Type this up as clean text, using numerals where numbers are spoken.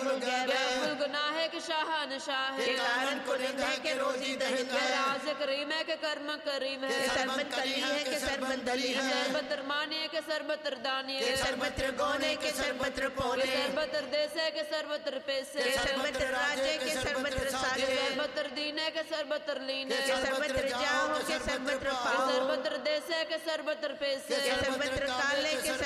गैर गुनाह है कि शाहनशाह है, कारण कुनिंद है कि रोजी दहिंद है, राज करीम है कि कर्म करीम है, सरबत कली है कि सरबत दली है, सरबतर मानी है कि सरबतर दानी है, सर्वत्र गौने के सर्वत्र पोने, सर्वत्र देश है कि सर्वत्र पैसे, सर्वत्र राज्य के सर्वत्र साधे, सर्वत्र दीन है कि सर्वत्र लीन है, सर्वत्र जाओ के सर्वत्र पाओ, सर्वत्र देश है कि सर्वत्र पैसे, सर्वत्र काले के